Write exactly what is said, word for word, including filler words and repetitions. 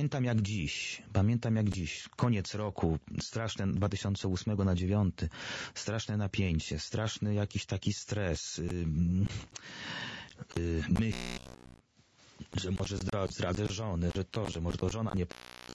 pamiętam jak dziś, pamiętam jak dziś, koniec roku, straszne dwa tysiące ósmego na dziewiąty, straszne napięcie, straszny jakiś taki stres, yy, yy, myśl, że może zdradzę żonę, że to, że może to żona nie